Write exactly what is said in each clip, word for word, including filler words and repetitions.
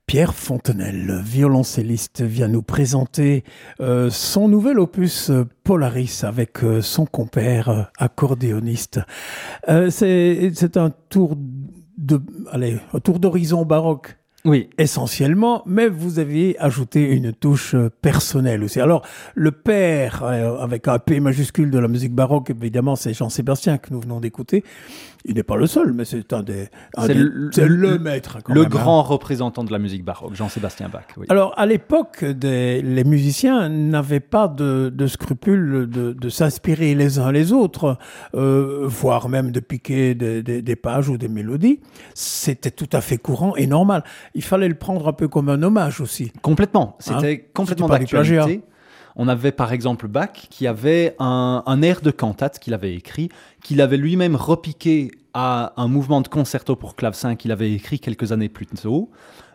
Pierre Fontenelle, violoncelliste, vient nous présenter euh, son nouvel opus euh, Polaris avec euh, son compère euh, accordéoniste. Euh, c'est, c'est un tour de, allez, un tour d'horizon baroque. Oui. Essentiellement, mais vous aviez ajouté une touche personnelle aussi. Alors, le père, euh, avec un P majuscule de la musique baroque, évidemment, c'est Jean-Sébastien que nous venons d'écouter. Il n'est pas le seul, mais c'est un des... Un c'est des, le, c'est le, le maître. Quand le même, grand hein. représentant de la musique baroque, Jean-Sébastien Bach. Oui. Alors, à l'époque, des, les musiciens n'avaient pas de, de scrupule de, de s'inspirer les uns les autres, euh, voire même de piquer des, des, des pages ou des mélodies. C'était tout à fait courant et normal. Il fallait le prendre un peu comme un hommage aussi. Complètement. C'était hein complètement C'était d'actualité. On avait par exemple Bach qui avait un, un air de cantate qu'il avait écrit, qu'il avait lui-même repiqué à un mouvement de concerto pour clavecin qu'il avait écrit quelques années plus tôt.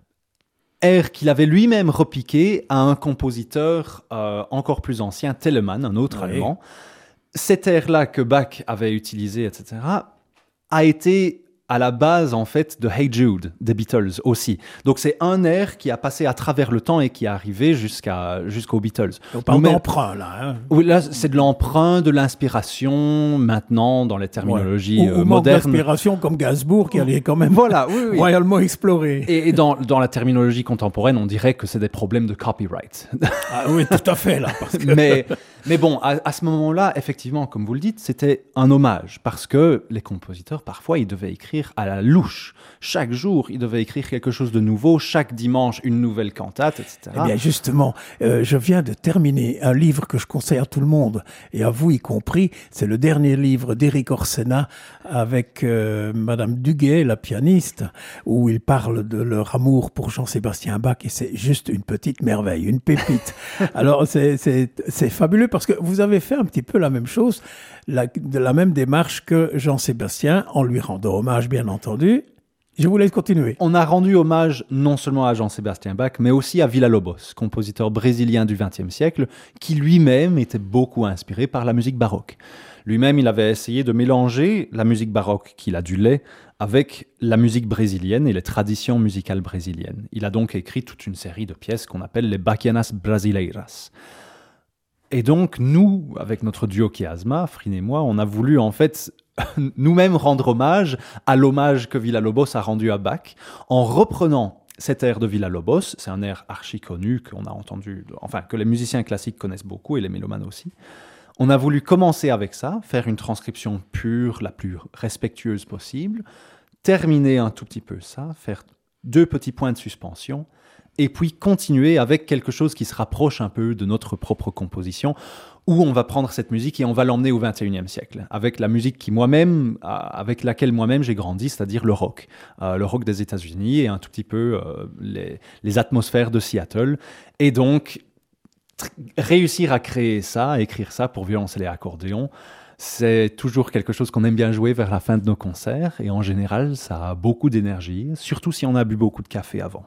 Air qu'il avait lui-même repiqué à un compositeur euh, encore plus ancien, Telemann, un autre oui. Allemand. Cet air-là que Bach avait utilisé, et cetera, a été à la base, en fait, de Hey Jude, des Beatles aussi. Donc, c'est un air qui a passé à travers le temps et qui est arrivé jusqu'à, jusqu'aux Beatles. On parle Nous-mêmes- d'emprunt, là. Hein. Oui, là, c'est de l'emprunt, de l'inspiration, maintenant, dans les terminologies Ouais. Ou, euh, ou manque modernes. d'inspiration comme Gainsbourg, qui allait quand même Voilà, oui, oui. royalement explorer. Et, et dans, dans la terminologie contemporaine, on dirait que c'est des problèmes de copyright. Ah oui, tout à fait, là. Parce que... mais, mais bon, à, à ce moment-là, effectivement, comme vous le dites, c'était un hommage, parce que les compositeurs, parfois, ils devaient écrire à la louche. Chaque jour, ils devaient écrire quelque chose de nouveau, chaque dimanche, une nouvelle cantate, et cetera. Eh bien, justement, euh, je viens de terminer un livre que je conseille à tout le monde, et à vous y compris. C'est le dernier livre d'Éric Orsena avec euh, Madame Duguay, la pianiste, où ils parlent de leur amour pour Jean-Sébastien Bach, et c'est juste une petite merveille, une pépite. Alors, c'est, c'est, c'est fabuleux, parce que vous avez fait un petit peu la même chose, la, de la même démarche que Jean-Sébastien, en lui rendant hommage, bien entendu. Je vous laisse continuer. On a rendu hommage non seulement à Jean-Sébastien Bach, mais aussi à Villa-Lobos, compositeur brésilien du vingtième siècle, qui lui-même était beaucoup inspiré par la musique baroque. Lui-même, il avait essayé de mélanger la musique baroque qu'il adulait avec la musique brésilienne et les traditions musicales brésiliennes. Il a donc écrit toute une série de pièces qu'on appelle les Bachianas Brasileiras. Et donc, nous, avec notre duo Chiasma, Frin et moi, on a voulu en fait nous-mêmes rendre hommage à l'hommage que Villa-Lobos a rendu à Bach, en reprenant cet air de Villa-Lobos. C'est un air archi connu qu'on a entendu, enfin que les musiciens classiques connaissent beaucoup et les mélomanes aussi. On a voulu commencer avec ça, faire une transcription pure, la plus respectueuse possible, terminer un tout petit peu ça, faire deux petits points de suspension, et puis continuer avec quelque chose qui se rapproche un peu de notre propre composition, où on va prendre cette musique et on va l'emmener au vingt et unième siècle, avec la musique qui moi-même, avec laquelle moi-même j'ai grandi, c'est-à-dire le rock. Euh, le rock des États-Unis et un tout petit peu euh, les, les atmosphères de Seattle. Et donc, tr- réussir à créer ça, à écrire ça pour violoncelle et accordéon, c'est toujours quelque chose qu'on aime bien jouer vers la fin de nos concerts. Et en général, ça a beaucoup d'énergie, surtout si on a bu beaucoup de café avant.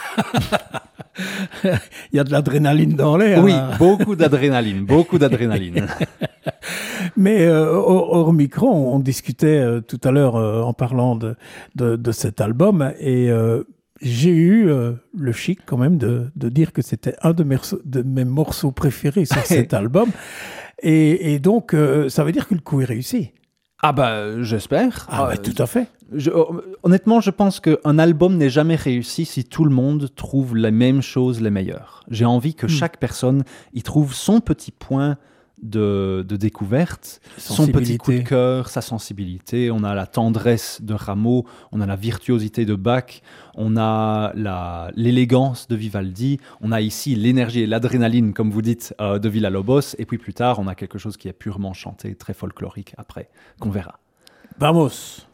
Il y a de l'adrénaline dans l'air. Oui, hein. beaucoup d'adrénaline, beaucoup d'adrénaline. Mais euh, hors, hors micro, on discutait euh, tout à l'heure euh, en parlant de, de, de cet album et euh, j'ai eu euh, le chic quand même de, de dire que c'était un de mes, de mes morceaux préférés sur cet album. Et, et donc, euh, ça veut dire que le coup est réussi. Ah bah, j'espère. Ah bah, Euh, tout à fait. Je, honnêtement, je pense qu'un album n'est jamais réussi si tout le monde trouve les mêmes choses les meilleures. J'ai envie que Hmm. chaque personne y trouve son petit point de, de découverte, son petit coup de Sensibilité. cœur, sa sensibilité. On a la tendresse de Rameau, on a la virtuosité de Bach, on a la, l'élégance de Vivaldi, on a ici l'énergie et l'adrénaline, comme vous dites, euh, de Villa-Lobos. Et puis plus tard, on a quelque chose qui est purement chanté, très folklorique après, qu'on verra. Vamos.